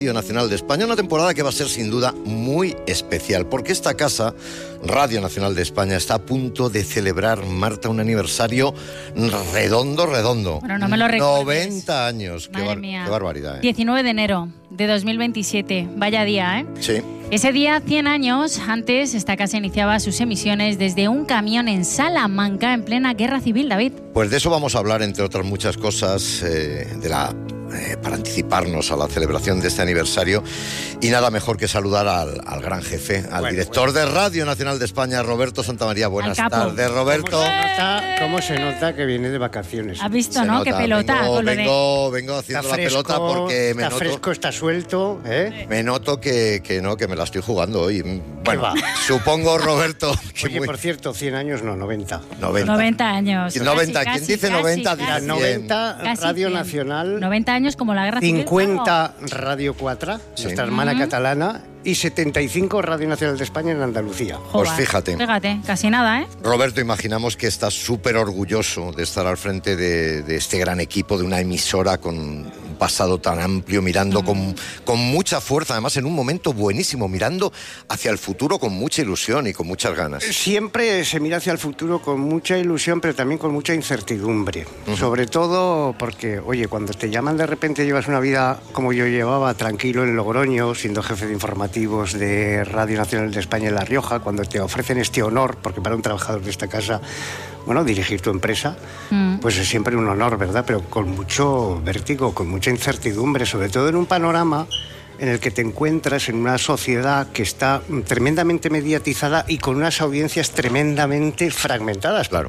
Radio Nacional de España, una temporada que va a ser sin duda muy especial, porque esta casa, Radio Nacional de España, está a punto de celebrar, Marta, un aniversario redondo. Bueno, no me lo recuerdes. 90 años, Madre mía. Qué barbaridad, ¿eh? 19 de enero de 2027, vaya día, ¿eh? Sí. Ese día, 100 años antes, esta casa iniciaba sus emisiones desde un camión en Salamanca en plena Guerra Civil, David. Pues de eso vamos a hablar, entre otras muchas cosas, para anticiparnos a la celebración de este aniversario. Y nada mejor que saludar al gran jefe, al director de Radio Nacional de España, Roberto Santamaría. Buenas tardes, Roberto. ¿Cómo se nota que viene de vacaciones? ¿Has visto, no? Qué pelota. Vengo haciendo la fresco, pelota porque me está noto... fresco, está suelto, ¿eh? Me noto que me la estoy jugando hoy. Bueno, supongo, Roberto... Que Oye, por cierto, 100 años no, 90. 90 años. 90, Casi, ¿quién dice casi, 90? casi. Dirá 90, Casi Radio 100. Nacional. 90 años como la Guerra Civil. 50, Radio 4, nuestra hermana catalana. Y 75, Radio Nacional de España en Andalucía. Pues fíjate. Fíjate, casi nada, ¿eh? Roberto, imaginamos que estás súper orgulloso de estar al frente de este gran equipo, de una emisora con un pasado tan amplio, mirando con mucha fuerza, además en un momento buenísimo, mirando hacia el futuro con mucha ilusión y con muchas ganas. Siempre se mira hacia el futuro con mucha ilusión, pero también con mucha incertidumbre. Sobre todo porque, oye, cuando te llaman de repente, llevas una vida como yo llevaba, tranquilo en Logroño, siendo jefe de informativos de Radio Nacional de España en La Rioja, cuando te ofrecen este honor, porque para un trabajador de esta casa, bueno, dirigir tu empresa, pues es siempre un honor, ¿verdad? Pero con mucho vértigo, con mucha incertidumbre, sobre todo en un panorama en el que te encuentras en una sociedad que está tremendamente mediatizada y con unas audiencias tremendamente fragmentadas. Claro.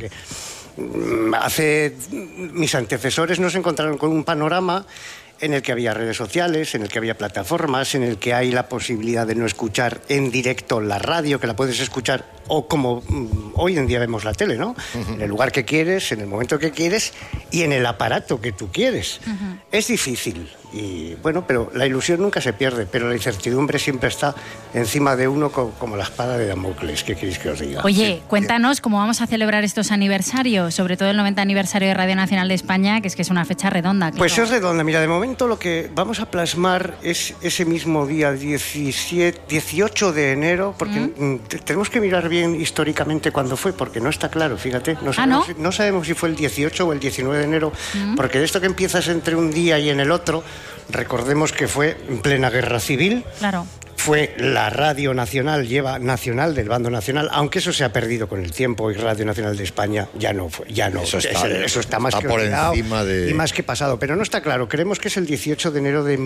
Mis antecesores nos encontraron con un panorama en el que había redes sociales, en el que había plataformas, en el que hay la posibilidad de no escuchar en directo la radio, que la puedes escuchar, o como hoy en día vemos la tele, ¿no? En el lugar que quieres, en el momento que quieres y en el aparato que tú quieres. Es difícil, y bueno, pero la ilusión nunca se pierde, pero la incertidumbre siempre está encima de uno como la espada de Damocles. ¿Qué queréis que os diga? Oye, cuéntanos cómo vamos a celebrar estos aniversarios, sobre todo el 90 aniversario de Radio Nacional de España, que es una fecha redonda. Claro. Pues es redonda. Mira, de momento lo que vamos a plasmar es ese mismo día, 18 de enero, porque tenemos que mirar bien históricamente cuándo fue, porque no está claro, fíjate. No sabemos si fue el 18 o el 19 de enero, porque de esto que empiezas entre un día y en el otro, recordemos que fue en plena Guerra Civil. Claro. Fue la Radio Nacional, nacional del bando nacional, aunque eso se ha perdido con el tiempo y Radio Nacional de España ya no. Eso está más que por olvidado encima de... y más que pasado, pero no está claro. Creemos que es el 18 de enero de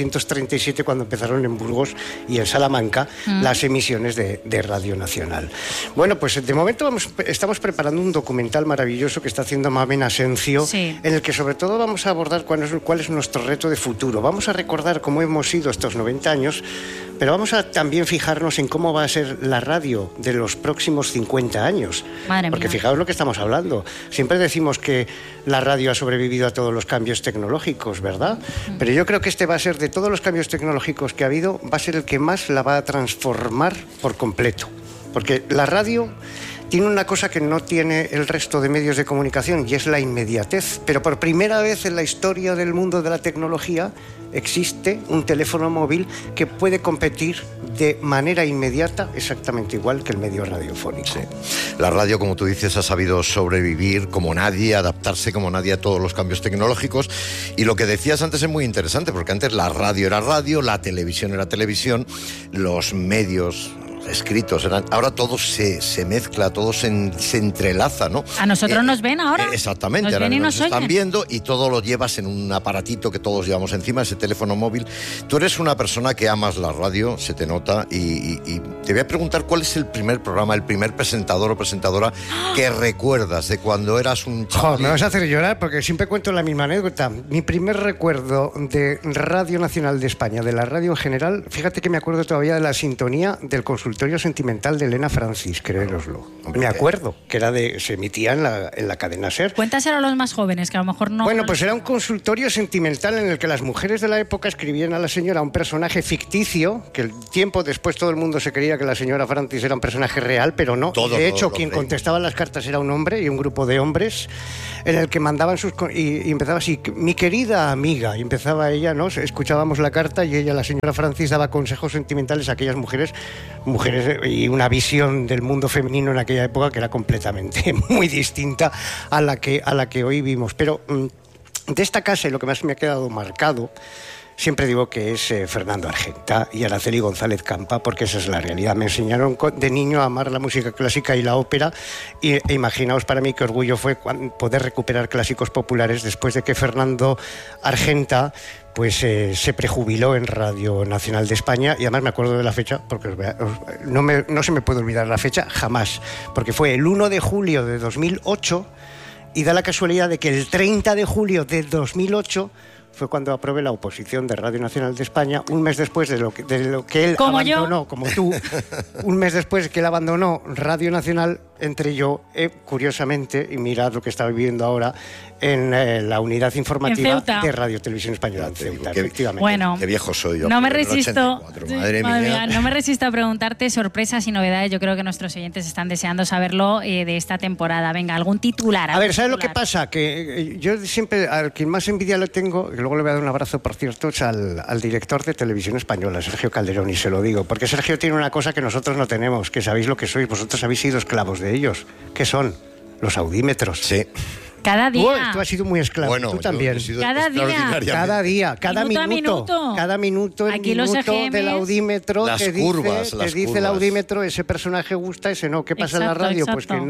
1937 cuando empezaron en Burgos y en Salamanca las emisiones de Radio Nacional. Bueno, pues de momento estamos preparando un documental maravilloso que está haciendo Mamen Asencio, en el que sobre todo vamos a abordar cuál es nuestro reto de futuro. Vamos a recordar cómo hemos sido estos 90 años, pero vamos a también fijarnos en cómo va a ser la radio de los próximos 50 años. Madre Porque mía. fijaos lo que estamos hablando. Siempre decimos que la radio ha sobrevivido a todos los cambios tecnológicos, ¿verdad? Pero yo creo que este va a ser, de todos los cambios tecnológicos que ha habido, va a ser el que más la va a transformar por completo. Porque la radio tiene una cosa que no tiene el resto de medios de comunicación, y es la inmediatez. Pero por primera vez en la historia del mundo de la tecnología existe un teléfono móvil que puede competir de manera inmediata exactamente igual que el medio radiofónico. Sí. La radio, como tú dices, ha sabido sobrevivir como nadie, adaptarse como nadie a todos los cambios tecnológicos. Y lo que decías antes es muy interesante, porque antes la radio era radio, la televisión era televisión, los medios escritos ahora todo se mezcla, todo se entrelaza, ¿no? A nosotros nos ven ahora. Exactamente, nos ahora ven y nos nos están oyen. viendo y todo lo llevas en un aparatito que todos llevamos encima, ese teléfono móvil. Tú eres una persona que amas la radio, se te nota, y te voy a preguntar cuál es el primer programa, el primer presentador o presentadora que recuerdas de cuando eras un chaval. Me vas a hacer llorar porque siempre cuento la misma anécdota. Mi primer recuerdo de Radio Nacional de España, de la radio en general, fíjate que me acuerdo todavía de la sintonía del consultorio sentimental de Elena Francis, créeroslo. Me acuerdo que se emitía en la cadena SER. Cuéntaselo a los más jóvenes, que a lo mejor no... Bueno, pues era un consultorio sentimental en el que las mujeres de la época escribían a la señora un personaje ficticio, que el tiempo después todo el mundo se creía que la señora Francis era un personaje real, pero no. De hecho, quien contestaba las cartas era un hombre y un grupo de hombres. en el que mandaban y empezaba así, mi querida amiga, y empezaba ella, ¿no? Escuchábamos la carta y ella, la señora Francis, daba consejos sentimentales a aquellas mujeres y una visión del mundo femenino en aquella época que era completamente muy distinta a la que hoy vimos. Pero de esta casa, lo que más me ha quedado marcado, siempre digo que es Fernando Argenta y Araceli González Campa, porque esa es la realidad. Me enseñaron de niño a amar la música clásica y la ópera, e imaginaos para mí qué orgullo fue poder recuperar clásicos populares después de que Fernando Argenta pues se prejubiló en Radio Nacional de España, y además me acuerdo de la fecha, porque no se me puede olvidar la fecha jamás, porque fue el 1 de julio de 2008, y da la casualidad de que el 30 de julio de 2008 fue cuando aprobé la oposición de Radio Nacional de España, un mes después de lo que él como abandonó, yo. como tú, un mes después que él abandonó Radio Nacional, entré yo, curiosamente, y mirad lo que está viviendo ahora, en la unidad informativa de Radio Televisión Española en Ceuta, efectivamente. Bueno, qué viejo soy yo. No me resisto, 84, madre mía. no me resisto a preguntarte sorpresas y novedades. Yo creo que nuestros oyentes están deseando saberlo de esta temporada. Venga, algún titular. A ver, ¿sabes lo que pasa? Que yo siempre, al quien más envidia le tengo, que luego le voy a dar un abrazo, por cierto, es al director de Televisión Española, Sergio Calderón, y se lo digo, porque Sergio tiene una cosa que nosotros no tenemos, que sabéis lo que sois, vosotros habéis sido esclavos de ellos. ¿Qué son? Los audímetros. Sí. Cada día. Tú has sido muy esclavo, Bueno, tú también. Cada día. Cada minuto el Aquí minuto los EGMs, del audímetro las te curvas, dice el audímetro, ese personaje gusta, ese no. ¿Qué pasa en la radio? Exacto. Pues que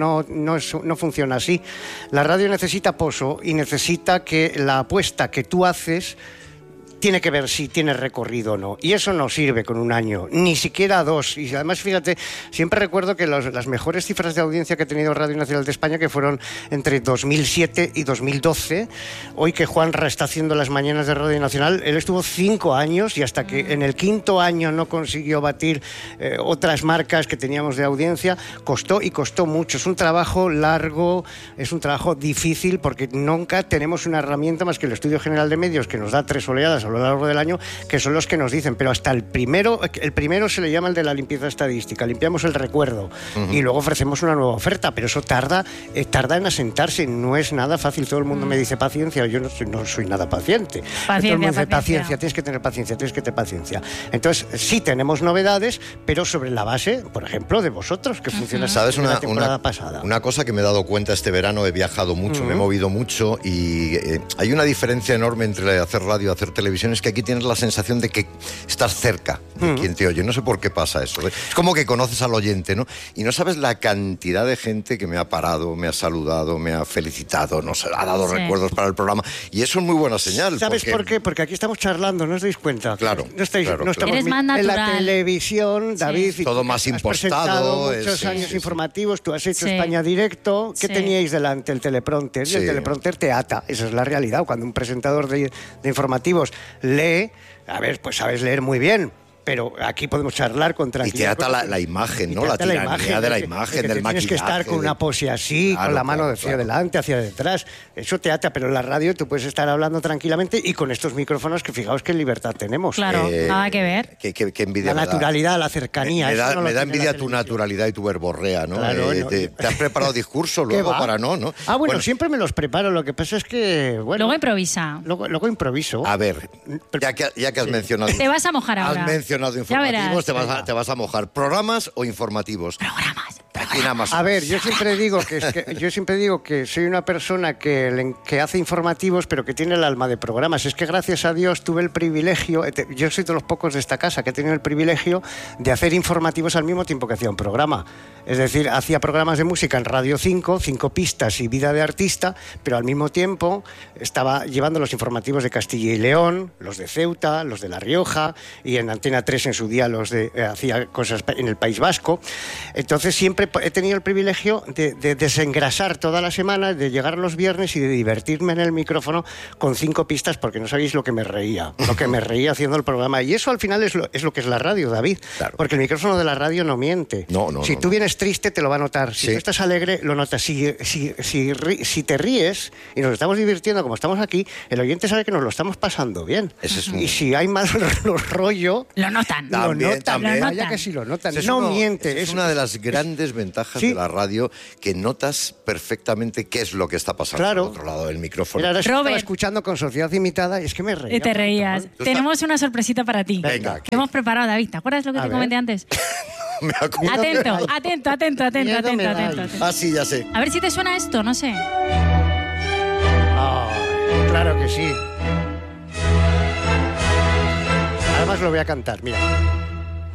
no funciona así. La radio necesita pozo y necesita que la apuesta que tú haces tiene que ver si tiene recorrido o no. Y eso no sirve con un año, ni siquiera 2. Y además, fíjate, siempre recuerdo que las mejores cifras de audiencia que ha tenido Radio Nacional de España, que fueron entre 2007 y 2012, hoy que Juanra está haciendo las mañanas de Radio Nacional, él estuvo 5 años y hasta que en el 5º año no consiguió batir otras marcas que teníamos de audiencia, costó mucho. Es un trabajo largo, es un trabajo difícil, porque nunca tenemos una herramienta más que el Estudio General de Medios, que nos da 3 oleadas a lo largo del año, que son los que nos dicen, pero hasta el primero se le llama el de la limpieza estadística, limpiamos el recuerdo y luego ofrecemos una nueva oferta, pero eso tarda en asentarse, no es nada fácil. Todo el mundo me dice paciencia, yo no soy nada paciente. Todo el mundo dice paciencia, tienes que tener paciencia. Entonces sí tenemos novedades, pero sobre la base, por ejemplo, de vosotros, que funciona. ¿Sabes la temporada pasada? Una cosa que me he dado cuenta este verano, he viajado mucho, me he movido mucho, y hay una diferencia enorme entre hacer radio y hacer televisión. Es que aquí tienes la sensación de que estás cerca de quien te oye. No sé por qué pasa eso. Es como que conoces al oyente, ¿no? Y no sabes la cantidad de gente que me ha parado, me ha saludado, me ha felicitado, nos ha dado recuerdos para el programa. Y eso es muy buena señal. ¿Sabes por qué? Porque aquí estamos charlando, ¿no os dais cuenta? Claro. No estamos Eres más natural. En la televisión, David. Sí. Todo más impostado. Has presentado muchos años informativos, tú has hecho Sí. España Directo. ¿Qué Sí. teníais delante? El teleprompter. Sí. Y el teleprompter te ata. Esa es la realidad. Cuando un presentador de informativos lee, a ver, pues sabes leer muy bien, pero aquí podemos charlar con tranquilidad. Y te ata la imagen, ¿no? La te ata tiranía de la imagen, del maquillaje. Tienes que estar con una pose así, Claro, con la mano claro, hacia adelante, hacia detrás. Eso te ata, pero en la radio tú puedes estar hablando tranquilamente y con estos micrófonos, que fijaos qué libertad tenemos. Claro, nada que ver. Qué envidia. La naturalidad, la cercanía. Me eso da, no lo me da tiene envidia la tu televisión. naturalidad y tu verborrea, ¿no? Claro, no. ¿Te has preparado discurso ¿Qué luego va? para no? Bueno, siempre me los preparo. Lo que pasa es que, bueno... Luego improvisa. Luego improviso. A ver, ya que has mencionado... Te vas a mojar ahora. Has mencionado Ya informativos, verás. te vas a mojar. ¿Programas o informativos? Programas. Aquí nada más. A ver, yo siempre digo que soy una persona que hace informativos, pero que tiene el alma de programas. Es que gracias a Dios tuve el privilegio, yo soy de los pocos de esta casa que he tenido el privilegio de hacer informativos al mismo tiempo que hacía un programa. Es decir, hacía programas de música en Radio 5, 5 pistas y Vida de Artista, pero al mismo tiempo estaba llevando los informativos de Castilla y León, los de Ceuta, los de La Rioja, y en Antena 3 en su día hacía cosas en el País Vasco. Entonces siempre he tenido el privilegio de desengrasar toda la semana, de llegar los viernes y de divertirme en el micrófono con 5 pistas, porque no sabéis lo que me reía haciendo el programa. Y eso al final es lo que es la radio, David. Claro. Porque el micrófono de la radio no miente. Si tú vienes triste, te lo va a notar. Si tú estás alegre, lo notas. Si te ríes y nos estamos divirtiendo como estamos aquí, el oyente sabe que nos lo estamos pasando bien. Y si hay mal rollo... Lo notan. También. Vaya que sí lo notan. Es No uno- miente. Es una de las grandes ventajas ventajas Sí. de la radio, que notas perfectamente qué es lo que está pasando Claro. al otro lado del micrófono. Mira, ahora estaba Robert. escuchando con Sociedad Imitada y es que me reía. Y te reías. estás- Tenemos una sorpresita para ti. Venga, Que hemos preparado, David. ¿Te acuerdas lo que A te ver. comenté antes? Me acuerdo. Atento, dais. atento, atento, atento, Miedo atento, me atento, dais. atento. Ah, sí, ya sé. A ver si te suena esto, no sé. Ay, claro que sí. Además lo voy a cantar, mira.